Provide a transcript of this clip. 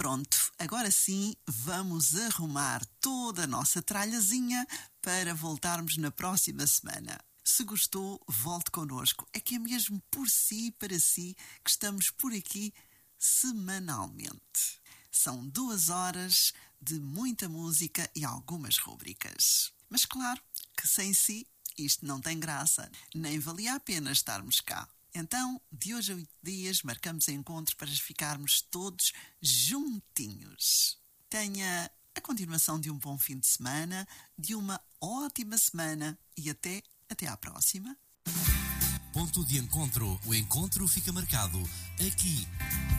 pronto, agora sim vamos arrumar toda a nossa tralhazinha para voltarmos na próxima semana. Se gostou, volte connosco. É que é mesmo por si e para si que estamos por aqui semanalmente. São 2 horas de muita música e algumas rúbricas. Mas claro que sem si isto não tem graça, nem valia a pena estarmos cá. Então, de hoje a 8 dias, marcamos encontro para ficarmos todos juntinhos. Tenha a continuação de um bom fim de semana, de uma ótima semana e até à próxima. Ponto de encontro. O encontro fica marcado aqui